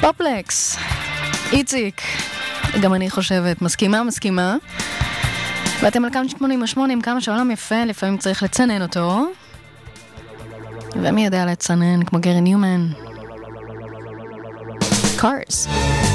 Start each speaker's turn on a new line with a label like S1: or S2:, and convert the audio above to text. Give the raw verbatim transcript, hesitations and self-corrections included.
S1: פופלקס, איציק, גם אני חושבת, מסכימה, מסכימה. ואתם על כאן שמונים ושמונה, עם כמה שהעולם יפה, לפעמים צריך לצנן אותו. ומי יודע לצנן, כמו גרי ניומן. Cars.